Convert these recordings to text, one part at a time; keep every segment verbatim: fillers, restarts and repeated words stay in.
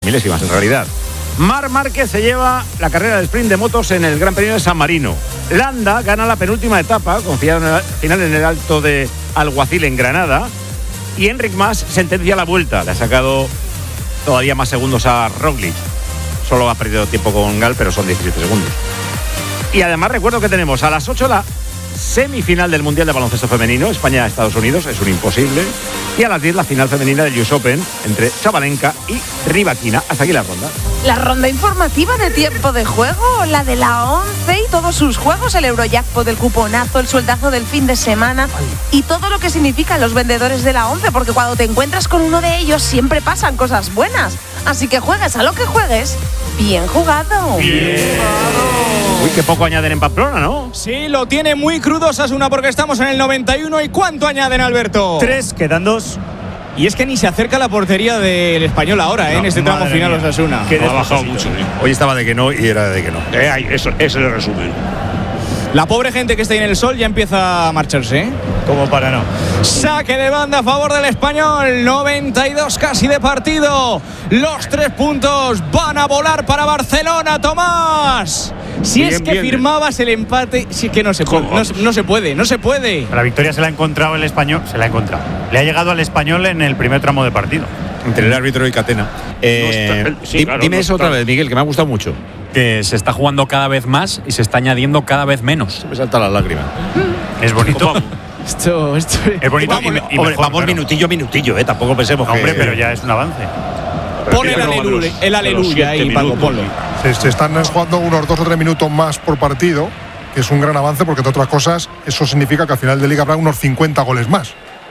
milésimas en realidad. Marc Márquez se lleva la carrera de sprint de motos en el Gran Premio de San Marino. Landa gana la penúltima etapa, confiado en el final en el Alto de Alguacil en Granada. Y Enric Mas sentencia la vuelta. Le ha sacado todavía más segundos a Roglic. Solo ha perdido tiempo con Gal, pero son diecisiete segundos. Y además recuerdo que tenemos a las ocho la semifinal del Mundial de Baloncesto Femenino, España-Estados Unidos, es un imposible. Y a las diez la final femenina del U S Open entre Sabalenka y Rybakina. Hasta aquí la ronda. La ronda informativa de tiempo de juego, la de la once y todos sus juegos, el Eurojackpot, el cuponazo, el sueldazo del fin de semana y todo lo que significan los vendedores de la once, porque cuando te encuentras con uno de ellos siempre pasan cosas buenas. Así que juegues a lo que juegues, bien jugado. Bien jugado. Uy, qué poco añaden en Pamplona, ¿no? Sí, lo tiene muy crudo Osasuna porque estamos en el noventa y uno. ¿Y cuánto añaden, Alberto? Tres, quedan dos. Y es que ni se acerca a la portería del Español ahora, ¿eh? No, en este tramo final mía. Osasuna. Ha bajado mucho. ¿eh? Hoy estaba de que no y era de que no. Eh, eso, ese es el resumen. La pobre gente que está ahí en el sol ya empieza a marcharse, ¿eh? Como para no. Saque de banda a favor del Español. noventa y dos casi de partido. Los tres puntos van a volar para Barcelona, Tomás. Si bien, es que bien. firmabas el empate, sí que no se puede. No, no se puede, no se puede. La victoria se la ha encontrado el Español. Se la ha encontrado. Le ha llegado al Español en el primer tramo de partido. Entre el árbitro y Catena. Eh, No está- sí, di- claro, dime no eso está. otra vez, Miguel, que me ha gustado mucho. Que se está jugando cada vez más y se está añadiendo cada vez menos. Me saltan las lágrimas. Es bonito. Esto, esto. Es bonito y, Vamos, y hombre, mejor, vamos claro. minutillo, minutillo, ¿eh? Tampoco pensemos Hombre, que... pero ya es un avance. Pon el aleluya, el aleluya ahí, Paco, ponlo. Se, se están jugando unos dos o tres minutos más por partido, que es un gran avance porque, entre otras cosas, eso significa que al final de liga habrá unos cincuenta goles más.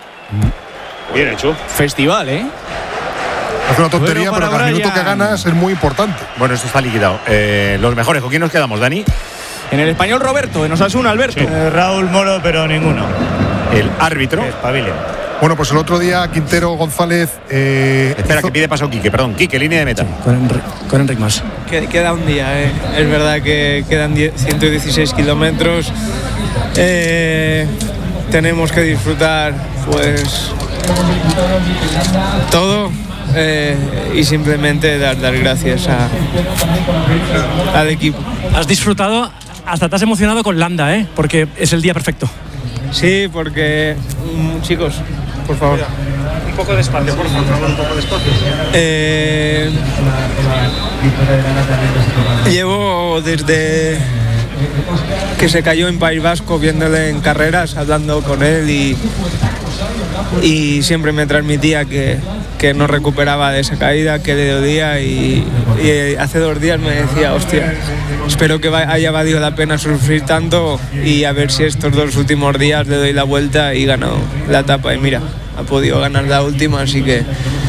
Bien hecho. Festival, ¿eh? Es una tontería, Bueno, para pero cada minuto que Brian. ganas es muy importante. Bueno, esto está liquidado. Eh, los mejores, ¿con quién nos quedamos, Dani? En el Español, Roberto, en Osasuna, Alberto. Eh, Raúl Moro, pero ninguno. El árbitro. Espabile. Bueno, pues el otro día Quintero González. Eh, Espera, hizo- que pide paso Quique, perdón. Quique, línea de meta. Con Enric, con Enric Mas. Queda un día, eh. Es verdad que quedan ciento dieciséis kilómetros. Eh, tenemos que disfrutar, pues, todo eh, y simplemente dar, dar gracias a, al equipo. Has disfrutado, hasta te has emocionado con Landa, ¿eh? Porque es el día perfecto. Sí, porque, mm, chicos, por favor. Un poco de espacio, por favor. Un poco de espacio. Eh, llevo desde que se cayó en País Vasco viéndole en carreras, hablando con él y, y siempre me transmitía que, que no recuperaba de esa caída, que le dolía y, y hace dos días me decía, hostia, espero que va- haya valido la pena sufrir tanto y a ver si estos dos últimos días le doy la vuelta y gano la etapa y mira, ha podido ganar la última, así que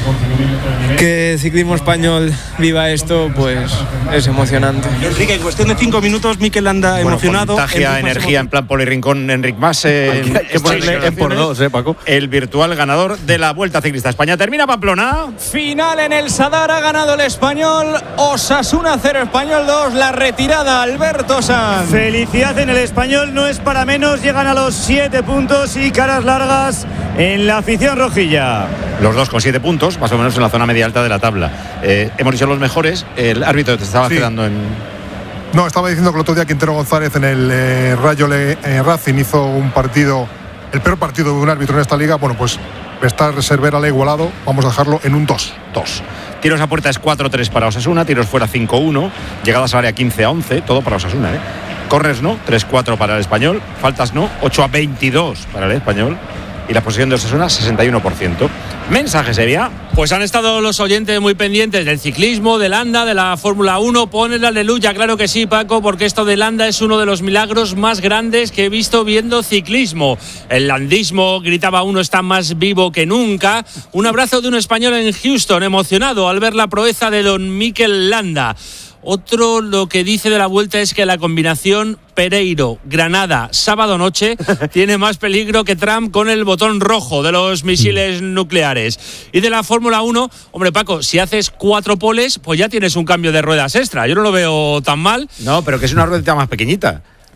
que el ciclismo español viva esto, pues es emocionante. Enrique, en cuestión de cinco minutos, Mikel Landa Bueno, emocionado. contagia Enric Mas energía en plan Polirrincón, Enric Mas. Eh, Hay que- hay que ponerle en por dos, eh, Paco. El virtual ganador de la Vuelta Ciclista España. Termina Pamplona. Final en el Sadar, ha ganado el Español. Osasuna cero, Español dos. La retirada, Alberto Sanz. Felicidad en el Español, no es para menos. Llegan a los siete puntos y caras largas en la afición rojilla. Los dos con siete puntos, más o menos en la zona media alta de la tabla. Eh, hemos dicho los mejores. El árbitro te estaba Sí. quedando en. No, estaba diciendo que el otro día Quintero González en el eh, Rayo Le, eh, Racing hizo un partido, el peor partido de un árbitro en esta liga. Bueno, pues está Cervera le igualado. Vamos a dejarlo en un dos. Dos. Tiros a puerta es cuatro tres para Osasuna, tiros fuera cinco uno, llegadas al área quince a once, todo para Osasuna, ¿eh? Corners no, tres cuatro para el Español, faltas no, ocho a veintidós para el Español y la posesión de Osasuna sesenta y uno por ciento. Mensaje, Sevilla. Pues han estado los oyentes muy pendientes del ciclismo, del Landa, de la Fórmula uno. Pon el aleluya, claro que sí, Paco, porque esto del Landa es uno de los milagros más grandes que he visto viendo ciclismo. El landismo, gritaba uno, está más vivo que nunca. Un abrazo de un español en Houston, emocionado al ver la proeza de don Mikel Landa. Otro lo que dice de la Vuelta es que la combinación Pereiro-Granada sábado noche tiene más peligro que Trump con el botón rojo de los misiles nucleares. Y de la Fórmula uno, hombre Paco, si haces cuatro poles, pues ya tienes un cambio de ruedas extra. Yo no lo veo tan mal. No, pero que es una ruedita más pequeñita.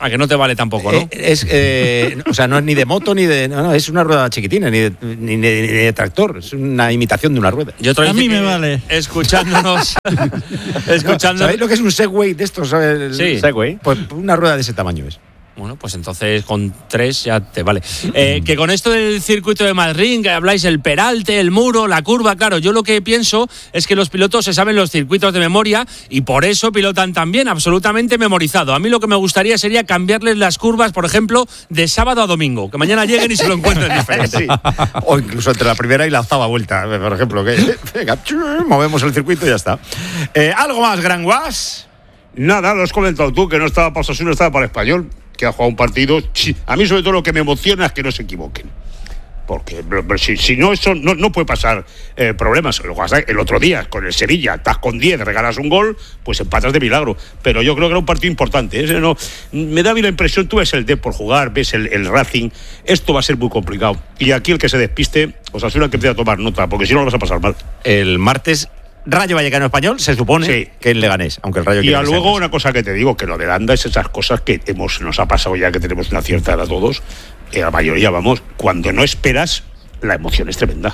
Ah, que no te vale tampoco, ¿no? Eh, es, eh, o sea, no es ni de moto ni de... No, no, es una rueda chiquitina, ni de, ni, de, ni de tractor. Es una imitación de una rueda. Y otro A mí me que, vale. Escuchándonos... escuchándonos ¿Sabéis lo que es un Segway de estos? ¿Sabes? Sí. Segway. Pues una rueda de ese tamaño es. Bueno, pues entonces con tres ya te vale. Eh, que con esto del circuito de Madrid, que habláis el peralte, el muro, la curva, claro, yo lo que pienso es que los pilotos se saben los circuitos de memoria y por eso pilotan tan bien, absolutamente memorizado. A mí lo que me gustaría sería cambiarles las curvas, por ejemplo, de sábado a domingo, que mañana lleguen y se lo encuentren diferente. Sí. O incluso entre la primera y la octava vuelta, por ejemplo, que venga, movemos el circuito y ya está. Eh, ¿Algo más, Gran Guas? Nada, lo has comentado tú, que no estaba para Osasuna, estaba para el Español, que ha jugado un partido. Sí, a mí sobre todo lo que me emociona es que no se equivoquen. Porque si, si no, eso no, no puede pasar eh, problemas. El otro día, con el Sevilla, estás con diez, regalas un gol, pues empatas de milagro. Pero yo creo que era un partido importante. ¿eh? No, me da a mí la impresión, tú ves el D por jugar, ves el, el Racing, esto va a ser muy complicado. Y aquí el que se despiste, Osasuna que empieza a tomar nota, porque si no lo vas a pasar mal. El martes... Rayo Vallecano Español, se supone sí. que el Leganés, aunque el Rayo... Y a luego una cosa que te digo, que lo de Landa es esas cosas que hemos, nos ha pasado ya, que tenemos una cierta edad todos, que la mayoría, vamos, cuando no esperas, la emoción es tremenda.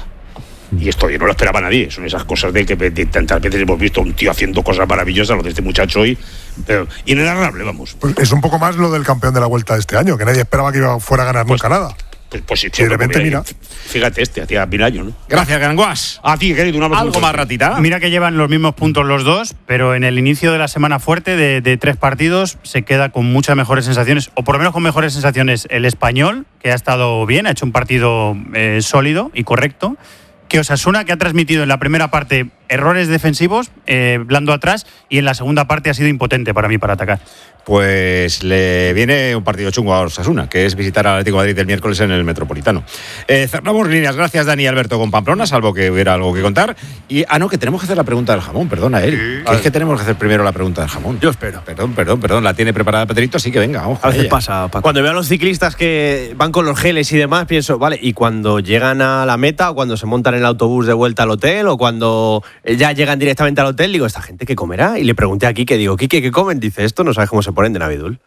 Y esto yo no lo esperaba nadie, son esas cosas de que de, de, tantas veces hemos visto a un tío haciendo cosas maravillosas, lo de este muchacho hoy, pero inenarrable, vamos. Pues es un poco más lo del campeón de la Vuelta de este año, que nadie esperaba que iba fuera a ganar pues, nunca nada. Pues, pues sí, y de repente, mira. Fíjate este, hacía mil años, ¿no? Gracias, Granguas. A ti, querido, una ¿Algo más, Ratita? Mira que llevan los mismos puntos los dos, pero en el inicio de la semana fuerte de, de tres partidos se queda con muchas mejores sensaciones, o por lo menos con mejores sensaciones el Español, que ha estado bien, ha hecho un partido eh, sólido y correcto, que Osasuna, que ha transmitido en la primera parte errores defensivos, eh, blando atrás, y en la segunda parte ha sido impotente para mí para atacar. Pues le viene un partido chungo a Osasuna, que es visitar al Atlético de Madrid el miércoles en el Metropolitano. Eh, cerramos líneas. Gracias, Dani y Alberto, con Pamplona, salvo que hubiera algo que contar. Y, ah, no, que tenemos que hacer la pregunta del jamón, perdona, él. Sí, que es que tenemos que hacer primero la pregunta del jamón. Yo espero. Perdón, perdón, perdón, la tiene preparada Pedrito, así que venga, vamos. A veces pasa, Paco. Cuando veo a los ciclistas que van con los geles y demás, pienso, vale, y cuando llegan a la meta, o cuando se montan en el autobús de vuelta al hotel, o cuando ya llegan directamente al hotel, digo, ¿esta gente qué comerá? Y le pregunté a Quique, digo, Quique, ¿qué comen? Dice, esto no sabes cómo se ponen de Navidul.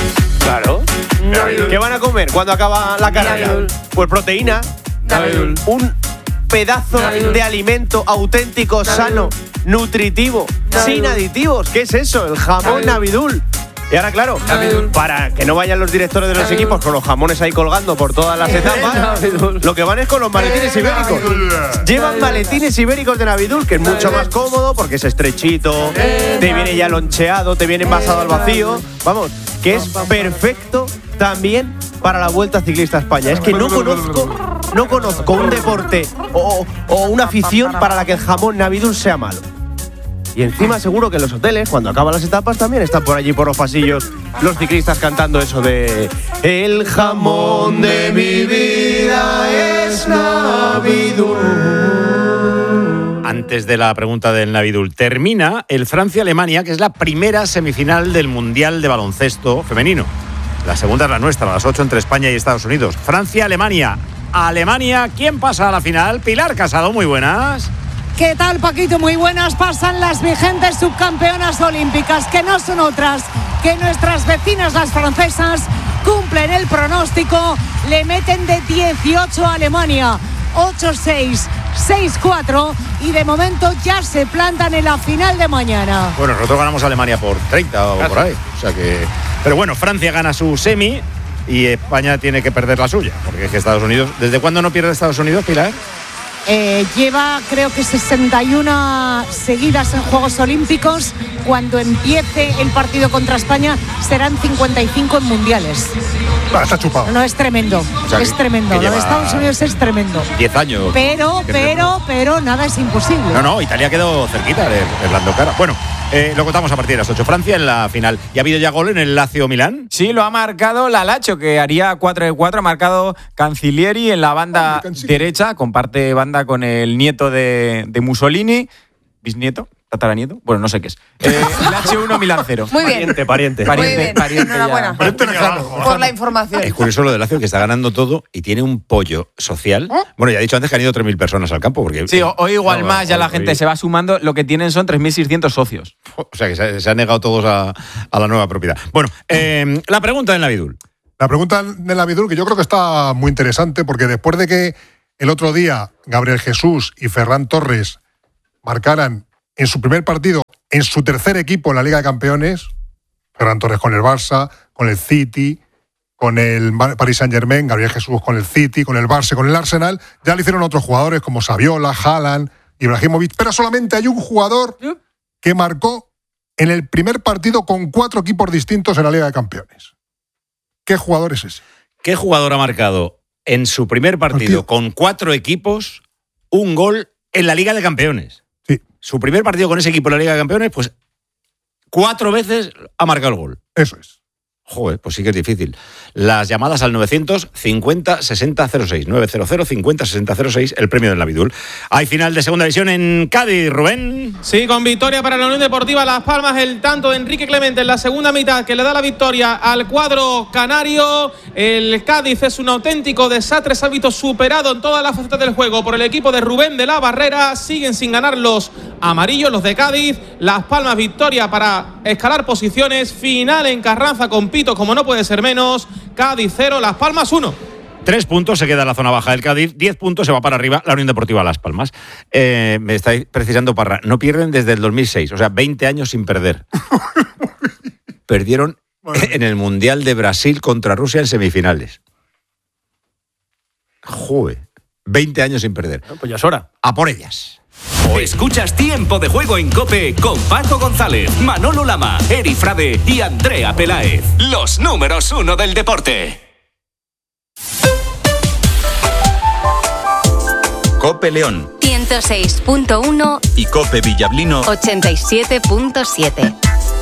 Claro. Navidul. ¿Qué van a comer cuando acaba la carrera? Navidul. Pues proteína. Navidul. Un pedazo Navidul. de alimento auténtico, Navidul. sano, nutritivo, Navidul. sin aditivos. ¿Qué es eso? El jamón Navidul. Navidul. Y ahora, claro, Navidul. para que no vayan los directores de los Navidul. equipos con los jamones ahí colgando por todas las etapas, Navidul. lo que van es con los maletines ibéricos. Llevan maletines ibéricos de Navidul, que es mucho más cómodo porque es estrechito, te viene ya loncheado, te viene envasado al vacío. Vamos, que es perfecto también para la Vuelta Ciclista a España. Es que no conozco, no conozco un deporte o, o una afición para la que el jamón Navidul sea malo. Y encima seguro que en los hoteles, cuando acaban las etapas, también están por allí por los pasillos los ciclistas cantando eso de el jamón de mi vida es Navidul. Antes de la pregunta del Navidul, termina el Francia-Alemania, que es la primera semifinal del Mundial de Baloncesto Femenino. La segunda es la nuestra, a las ocho entre España y Estados Unidos. Francia-Alemania. Alemania, ¿quién pasa a la final? Pilar Casado, muy buenas. ¿Qué tal, Paquito? Muy buenas. Pasan las vigentes subcampeonas olímpicas, que no son otras que nuestras vecinas, las francesas. Cumplen el pronóstico, le meten de dieciocho a Alemania, ocho seis, seis cuatro, y de momento ya se plantan en la final de mañana. Bueno, nosotros ganamos a Alemania por treinta o por ahí, o sea que... Pero bueno, Francia gana su semi y España tiene que perder la suya, porque es que Estados Unidos... ¿Desde cuándo no pierde Estados Unidos, Pilar? Eh, lleva creo que sesenta y una seguidas en Juegos Olímpicos. Cuando empiece el partido contra España serán cincuenta y cinco en mundiales. Ah, está chupado. No, es tremendo, o sea, es que, tremendo. Que Lo de Estados Unidos es tremendo. diez años. Pero, pero, pero nada es imposible. No, no, Italia quedó cerquita de Orlando Cara. Bueno, eh, lo contamos a partir de las ocho. Francia en la final. ¿Y ha habido ya gol en el Lazio Milán? Sí, lo ha marcado la Lazio, que haría cuatro de cuatro. Ha marcado Canzilieri en la banda derecha. Comparte banda con el nieto de, de Mussolini, bisnieto. tataranieto, bueno, no sé qué es. Eh, el hache uno Milán cero. Muy bien. Pariente, pariente. Pariente, Muy bien. pariente. Enhorabuena. Ya. Por la información. Es curioso lo de Lazio, que está ganando todo y tiene un pollo social. Bueno, ya he dicho antes que han ido tres mil personas al campo. Porque, Sí, o- hoy igual no, más, ya hoy- la gente hoy- se va sumando. Lo que tienen son tres mil seiscientos socios. O sea, que se, se han negado todos a, a la nueva propiedad. Bueno, eh, la pregunta en la Vidul. La pregunta de la Vidul, que yo creo que está muy interesante, porque después de que el otro día Gabriel Jesús y Ferran Torres marcaran en su primer partido, en su tercer equipo en la Liga de Campeones, Ferran Torres con el Barça, con el City, con el Paris Saint-Germain, Gabriel Jesús con el City, con el Barça, con el Arsenal, ya lo hicieron otros jugadores como Saviola, Haaland, Ibrahimovic, pero solamente hay un jugador que marcó en el primer partido con cuatro equipos distintos en la Liga de Campeones. ¿Qué jugador es ese? ¿Qué jugador ha marcado en su primer partido con cuatro equipos un gol en la Liga de Campeones? Sí. Su primer partido con ese equipo en la Liga de Campeones, pues cuatro veces ha marcado el gol. Eso es. Joder, pues sí que es difícil. Las llamadas al novecientos cincuenta sesenta cero seis. novecientos cincuenta sesenta cero seis, el premio del Navidul. Hay final de segunda división en Cádiz, Rubén. Sí, con victoria para la Unión Deportiva Las Palmas, el tanto de Enrique Clemente en la segunda mitad que le da la victoria al cuadro canario. El Cádiz es un auténtico desastre, se ha visto superado en todas las facetas del juego por el equipo de Rubén de la Barrera. Siguen sin ganar los amarillos, los de Cádiz. Las Palmas, victoria para escalar posiciones. Final en Carranza con Pito, como no puede ser menos. Cádiz cero, Las Palmas uno. Tres puntos se queda en la zona baja del Cádiz, diez puntos se va para arriba la Unión Deportiva Las Palmas. Eh, me estáis precisando, Parra, no pierden desde el dos mil seis, o sea, veinte años sin perder. Perdieron en el Mundial de Brasil contra Rusia en semifinales. Joder, veinte años sin perder. Pues ya es hora. A por ellas. Escuchas Tiempo de Juego en COPE con Paco González, Manolo Lama, Eri Frade y Andrea Peláez. Los números uno del deporte. COPE León ciento seis punto uno y COPE Villablino ochenta y siete punto siete.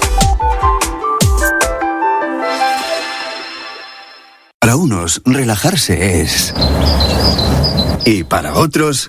Para unos, relajarse es... Y para otros...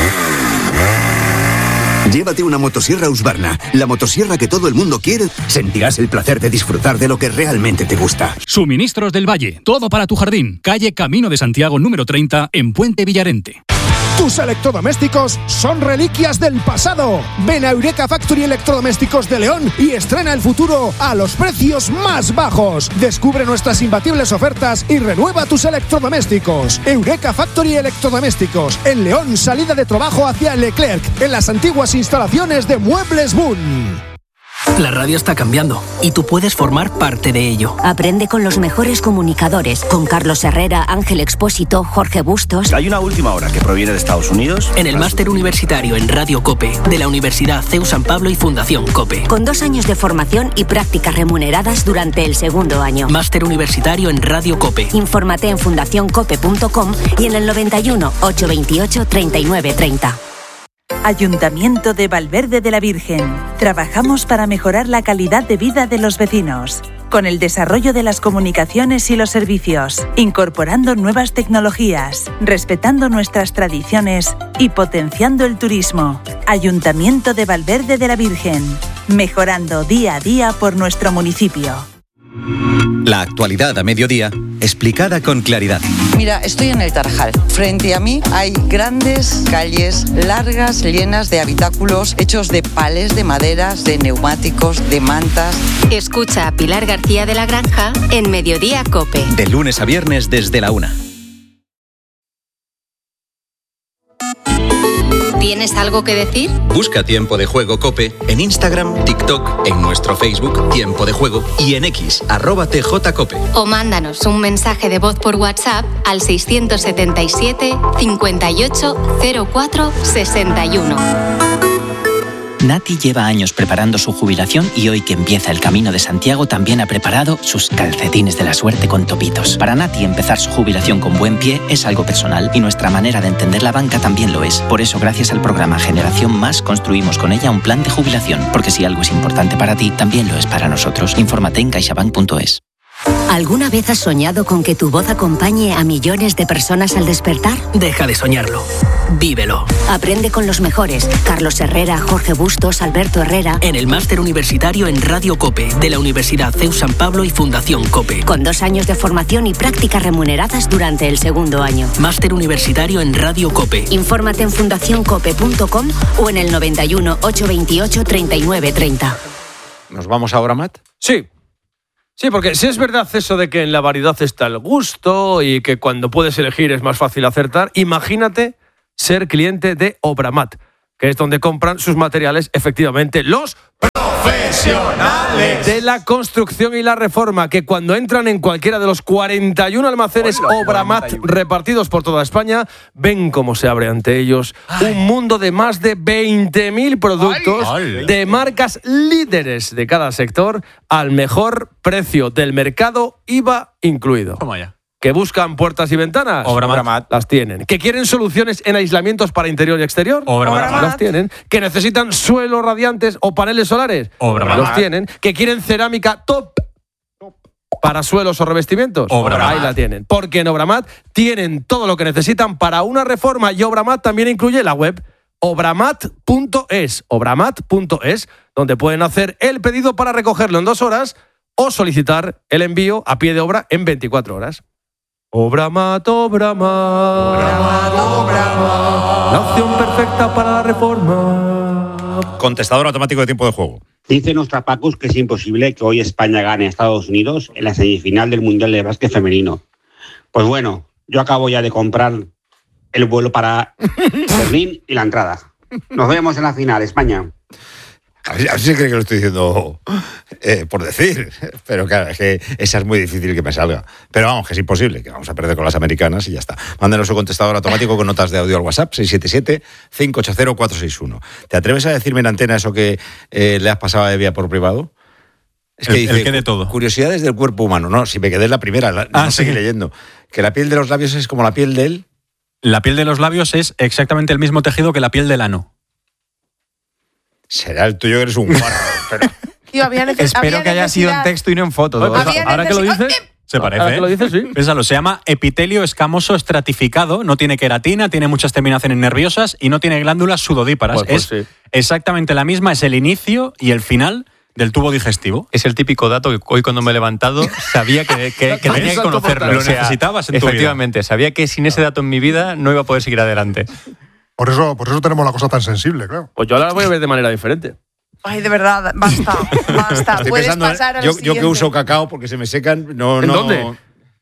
Llévate una motosierra Husqvarna, la motosierra que todo el mundo quiere. Sentirás el placer de disfrutar de lo que realmente te gusta. Suministros del Valle, todo para tu jardín. Calle Camino de Santiago número treinta en Puente Villarente. Tus electrodomésticos son reliquias del pasado. Ven a Eureka Factory Electrodomésticos de León y estrena el futuro a los precios más bajos. Descubre nuestras imbatibles ofertas y renueva tus electrodomésticos. Eureka Factory Electrodomésticos en León, salida de trabajo hacia Leclerc, en las antiguas instalaciones de Muebles Boon. La radio está cambiando y tú puedes formar parte de ello. Aprende con los mejores comunicadores, con Carlos Herrera, Ángel Expósito, Jorge Bustos. Hay una última hora que proviene de Estados Unidos. En el máster universitario en Radio COPE de la Universidad C E U San Pablo y Fundación COPE. Con dos años de formación y prácticas remuneradas durante el segundo año. Máster universitario en Radio COPE. Infórmate en fundación cope punto com y en el noventa y uno, ochocientos veintiocho, treinta y nueve treinta. Ayuntamiento de Valverde de la Virgen. Trabajamos para mejorar la calidad de vida de los vecinos, con el desarrollo de las comunicaciones y los servicios, incorporando nuevas tecnologías, respetando nuestras tradiciones y potenciando el turismo. Ayuntamiento de Valverde de la Virgen. Mejorando día a día por nuestro municipio. La actualidad a mediodía, explicada con claridad. Mira, estoy en el Tarajal. Frente a mí hay grandes calles largas, llenas de habitáculos hechos de palés de maderas, de neumáticos, de mantas. Escucha a Pilar García de la Granja en Mediodía COPE. De lunes a viernes desde la una. ¿Tienes algo que decir? Busca Tiempo de Juego COPE en Instagram, TikTok, en nuestro Facebook Tiempo de Juego y en X, arroba tjcope. O mándanos un mensaje de voz por WhatsApp al seiscientos setenta y siete, cincuenta y ocho, cero cuatro, sesenta y uno. Nati lleva años preparando su jubilación y hoy que empieza el Camino de Santiago también ha preparado sus calcetines de la suerte con topitos. Para Nati empezar su jubilación con buen pie es algo personal y nuestra manera de entender la banca también lo es. Por eso gracias al programa Generación Más construimos con ella un plan de jubilación, porque si algo es importante para ti, también lo es para nosotros. Infórmate en caixabank punto es. ¿Alguna vez has soñado con que tu voz acompañe a millones de personas al despertar? Deja de soñarlo. Vívelo. Aprende con los mejores. Carlos Herrera, Jorge Bustos, Alberto Herrera. En el máster universitario en Radio COPE de la Universidad C E U San Pablo y Fundación COPE. Con dos años de formación y prácticas remuneradas durante el segundo año. Máster universitario en Radio COPE. Infórmate en fundación cope punto com o en el noventa y uno, ochocientos veintiocho, treinta y nueve treinta. ¿Nos vamos ahora, Matt? Sí. Sí, porque si es verdad eso de que en la variedad está el gusto y que cuando puedes elegir es más fácil acertar, imagínate ser cliente de Obramat, que es donde compran sus materiales efectivamente los profesionales de la construcción y la reforma, que cuando entran en cualquiera de los cuarenta y uno almacenes Obramat repartidos por toda España, ven cómo se abre ante ellos un mundo de más de veinte mil productos de marcas líderes de cada sector al mejor precio del mercado, I V A incluido. Toma ya. ¿Que buscan puertas y ventanas? Obramat. Las tienen. ¿Que quieren soluciones en aislamientos para interior y exterior? Obramat. Las tienen. ¿Que necesitan suelos radiantes o paneles solares? Obramat. Los tienen. ¿Que quieren cerámica top para suelos o revestimientos? Obramat. Ahí la tienen. Porque en Obramat tienen todo lo que necesitan para una reforma, y Obramat también incluye la web obramat punto es, obramat punto es, donde pueden hacer el pedido para recogerlo en dos horas o solicitar el envío a pie de obra en veinticuatro horas. Obramat, Obramat, Obramat, Obramat, la opción perfecta para la reforma. Contestador automático de tiempo de juego. Dice nuestra Pacus que es imposible que hoy España gane a Estados Unidos en la semifinal del Mundial de Básquet Femenino. Pues bueno, yo acabo ya de comprar el vuelo para Berlín y la entrada. Nos vemos en la final, España. A ver, a ver si se cree que lo estoy diciendo eh, por decir, pero claro, es que esa es muy difícil que me salga. Pero vamos, que es imposible, que vamos a perder con las americanas y ya está. Mándenos su contestador automático con notas de audio al WhatsApp seis siete siete, cinco ocho cero, cuatro seis uno. ¿Te atreves a decirme en antena eso que eh, le has pasado a Evia por privado? Es que el, dice, el que de todo. Curiosidades del cuerpo humano. No, si me quedé en la primera, la, ah, no sí. seguí leyendo. Que la piel de los labios es como la piel de él. La piel de los labios es exactamente el mismo tejido que la piel del ano. Será el tuyo que eres un guarro, pero... Tío, había neces- Espero había que haya sido en necesidad- texto y no en foto. Oye, pues, Había ahora que lo necesidad- dices, Se parece. ahora que lo dices, sí. Piénsalo, se llama epitelio escamoso estratificado, no tiene queratina, tiene muchas terminaciones nerviosas y no tiene glándulas sudodíparas. Pues, pues, es sí. exactamente la misma, es el inicio y el final del tubo digestivo. Es el típico dato que hoy cuando me he levantado sabía que, que, que tenía que conocerlo. Lo O sea, necesitabas en tu vida. efectivamente, sabía que sin ese dato en mi vida no iba a poder seguir adelante. Por eso, por eso tenemos la cosa tan sensible, claro. Pues yo ahora la voy a ver de manera diferente. Ay, de verdad, basta, basta. Estoy Puedes pensando, pasar al yo, yo que siguiente. uso cacao porque se me secan, no, ¿En no... dónde?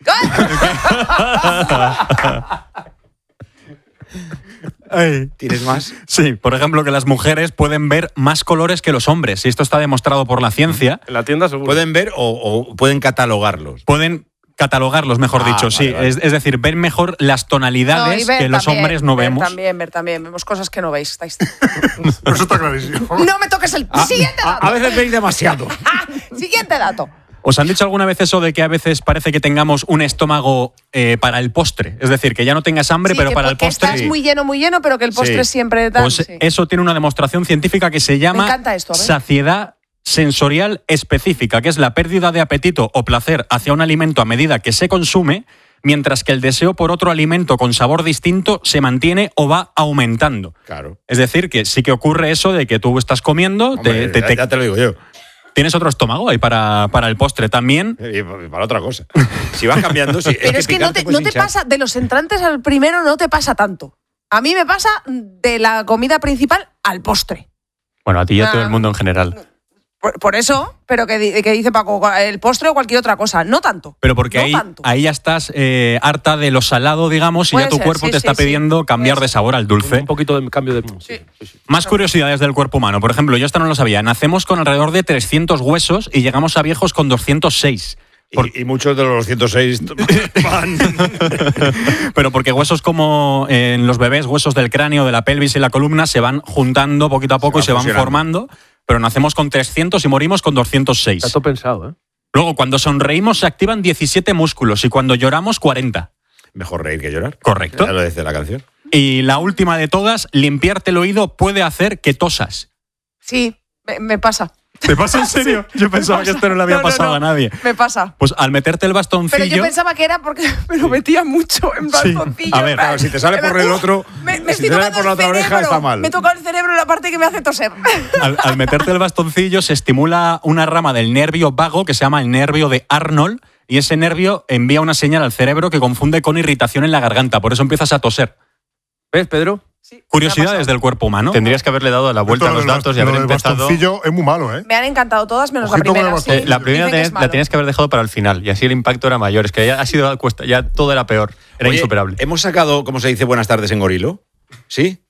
Ay. ¿Tienes más? Sí, por ejemplo, que las mujeres pueden ver más colores que los hombres, y esto está demostrado por la ciencia. En la tienda seguro. ¿Pueden ver o, o pueden catalogarlos? Pueden catalogarlos, mejor Ah, dicho, vale, sí. vale. Es, es decir, ven mejor las No, tonalidades y ver que los también, hombres no ver vemos. También, ver también. Vemos cosas que no veis. Estáis... Eso está clarísimo. No me toques el siguiente A, dato. a veces veis demasiado. Siguiente dato. ¿Os han dicho alguna vez eso de que a veces parece que tengamos un estómago eh, para el postre? Es decir, que ya no tengas hambre, Sí, pero que para el porque postre... estás muy lleno, muy lleno, pero que el postre Sí. siempre tal. Pues sí. eso tiene una demostración científica que se llama Me encanta esto, a ver. saciedad sensorial específica, que es la pérdida de apetito o placer hacia un alimento a medida que se consume, mientras que el deseo por otro alimento con sabor distinto se mantiene o va aumentando. Claro. Es decir, que sí que ocurre eso de que tú estás comiendo, Hombre, te, te- ya, te- ya te lo digo yo. tienes otro estómago ahí para, para el postre también. Y para otra cosa. Si vas cambiando, sí. Pero es que, no te, no te pasa, de los entrantes al primero no te pasa tanto. A mí me pasa de la comida principal al postre. Bueno, a ti y a todo Ah. el mundo en general. Por, por eso, pero que, di- que dice Paco, el postre o cualquier otra cosa. No tanto. Pero porque No ahí, tanto. ahí ya estás eh, harta de lo salado, digamos, y Puede ya tu ser, cuerpo sí, te está sí, sí. pidiendo cambiar de sabor al dulce. Un poquito de cambio de... Sí. Más curiosidades del cuerpo humano. Por ejemplo, yo esto no lo sabía. Nacemos con alrededor de trescientos huesos y llegamos a viejos con doscientos seis. Por... Y, y muchos de los ciento seis van... Pero porque huesos como eh, en los bebés, huesos del cráneo, de la pelvis y la columna se van juntando poquito a poco Se y se van van fusionando. formando, pero nacemos con trescientos y morimos con doscientos seis. Está todo pensado, ¿eh? Luego, cuando sonreímos se activan diecisiete músculos y cuando lloramos cuarenta. Mejor reír que llorar. Correcto. Ya lo dice la canción. Y la última de todas, limpiarte el oído puede hacer que tosas. Sí, me, me pasa. ¿Te pasa en serio? Yo pensaba que esto no le había No, no, pasado no. a nadie. Me pasa. Pues al meterte el Pero bastoncillo... yo pensaba que era porque me lo metía mucho en Sí. bastoncillo. A ver, en plan, Claro, si te sale por el otro, me, me si estoy te sale tocando por la el otra oreja, cerebro. está mal. Me toca el cerebro la parte que me hace toser. Al, al meterte el bastoncillo se estimula una rama del nervio vago que se llama el nervio de Arnold y ese nervio envía una señal al cerebro que confunde con irritación en la garganta. Por eso empiezas a toser. ¿Ves, Pedro? Curiosidades del cuerpo humano. Tendrías que haberle dado la vuelta a Esto los lo del datos y bast- haber lo del empezado... bastoncillo es muy malo, ¿eh? Me han encantado todas menos Ojito la con el primera. bastoncillo. sí. La primera Dicen que tenías- es la malo. tenías que haber dejado para el final y así el impacto era mayor. Es que ya ha sido cuesta, ya todo era peor, era Oye, insuperable. Hemos sacado, ¿cómo se dice buenas tardes en Gorilo? ¿Sí?